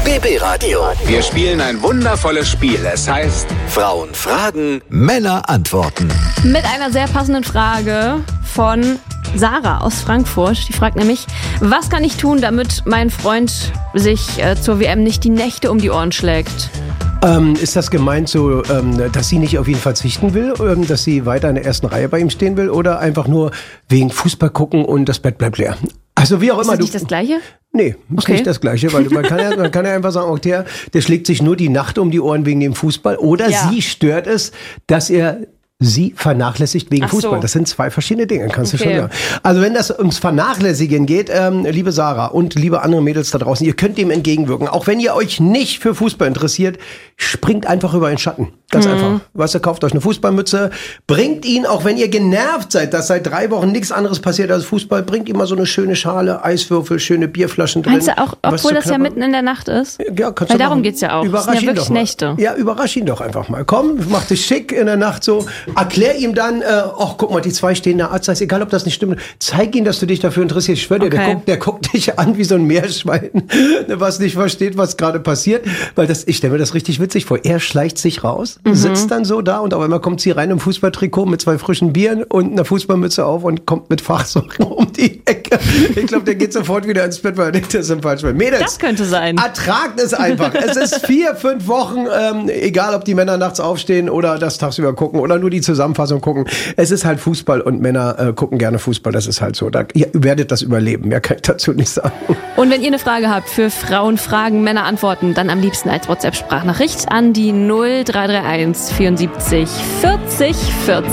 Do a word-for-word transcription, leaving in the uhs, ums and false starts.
B B-Radio. Wir spielen ein wundervolles Spiel. Es heißt Frauen fragen, Männer antworten. Mit einer sehr passenden Frage von Sarah aus Frankfurt. Die fragt nämlich, was kann ich tun, damit mein Freund sich äh, zur W M nicht die Nächte um die Ohren schlägt? Ähm, ist das gemeint so, ähm, dass sie nicht auf ihn verzichten will, ähm, dass sie weiter in der ersten Reihe bei ihm stehen will oder einfach nur wegen Fußball gucken und das Bett bleibt leer? Also wie auch Ist immer. das nicht du, das Gleiche? Nee, ist Okay. nicht das Gleiche, weil man kann ja, man kann ja einfach sagen, auch der, der schlägt sich nur die Nacht um die Ohren wegen dem Fußball oder Ja. sie stört es, dass er sie vernachlässigt wegen Ach so. Fußball. Das sind zwei verschiedene Dinge, kannst Okay. du schon sagen. Also wenn das ums Vernachlässigen geht, ähm, liebe Sarah und liebe andere Mädels da draußen, ihr könnt dem entgegenwirken. Auch wenn ihr euch nicht für Fußball interessiert, springt einfach über den Schatten. Ganz Mhm. einfach. Weißt du, kauft euch eine Fußballmütze, bringt ihn, auch wenn ihr genervt seid, dass seit drei Wochen nichts anderes passiert als Fußball, bringt ihm mal so eine schöne Schale, Eiswürfel, schöne Bierflaschen drin. Meinst du auch, was obwohl zu das ja knabbern. mitten in der Nacht ist? Ja, kannst Weil du darum machen. geht's ja auch. Das Überrasch sind ja ihn wirklich doch mal. Nächte. Ja, überrasch ihn doch einfach mal. Komm, mach dich schick in der Nacht so. Erklär ihm dann, äh, ach, guck mal, die zwei stehen da, Arzt, ist egal, ob das nicht stimmt. Zeig ihm, dass du dich dafür interessierst. Ich schwöre dir, der Okay. guckt, der guckt dich an wie so ein Meerschwein, was nicht versteht, was gerade passiert. Weil das, ich stelle mir das richtig witzig vor. Er schleicht sich raus, Mhm. sitzt dann so da und auf einmal kommt sie rein im Fußballtrikot mit zwei frischen Bieren und einer Fußballmütze auf und kommt mit Fachsachen um die Ecke. Ich glaube, der geht sofort wieder ins Bett, weil er denkt, das ist ein Falschwein. Mädels, Das könnte sein. ertragt es einfach. Es ist vier, fünf Wochen, ähm, egal ob die Männer nachts aufstehen oder das tagsüber gucken oder nur die Zusammenfassung gucken. Es ist halt Fußball und Männer äh, gucken gerne Fußball, das ist halt so. Da, ihr werdet das überleben, mehr kann ich dazu nicht sagen. Und wenn ihr eine Frage habt für Frauen fragen, Männer antworten, dann am liebsten als WhatsApp-Sprachnachricht an die null drei drei eins vierundsiebzig vierzig vierzig.